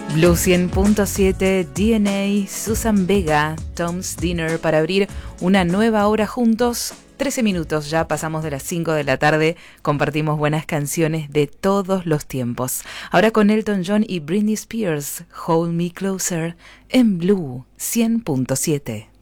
Blue 100.7, DNA, Susan Vega, Tom's Dinner para abrir una nueva hora juntos. 13 minutos ya pasamos de las 5 de la tarde, compartimos buenas canciones de todos los tiempos. Ahora con Elton John y Britney Spears, Hold Me Closer en Blue 100.7.